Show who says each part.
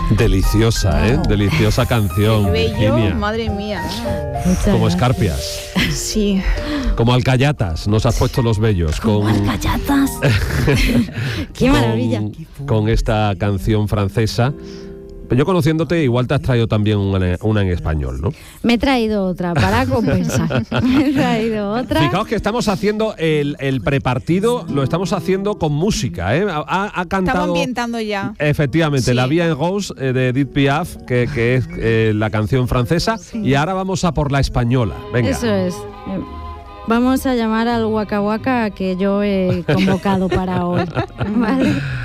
Speaker 1: Deliciosa, ¿eh? Deliciosa canción.
Speaker 2: El bello,
Speaker 1: Virginia.
Speaker 2: madre mía.
Speaker 1: Como escarpias.
Speaker 2: Sí.
Speaker 1: Como alcayatas, nos has puesto los bellos.
Speaker 3: Como alcayatas. ¡Qué maravilla!
Speaker 1: Con esta canción francesa. Yo conociéndote, igual te has traído también una en español, ¿no?
Speaker 3: Me he traído otra para compensar. Me he traído otra.
Speaker 1: Fijaos que estamos haciendo el prepartido, lo estamos haciendo con música, ¿eh? Ha cantado...
Speaker 2: Estamos ambientando ya.
Speaker 1: Efectivamente,
Speaker 2: Sí.
Speaker 1: La Vie en Rose de Edith Piaf, que es la canción francesa, y ahora vamos a por la española. Venga.
Speaker 3: Eso es. Vamos a llamar al Waka Waka que yo he convocado para hoy. ¿Vale?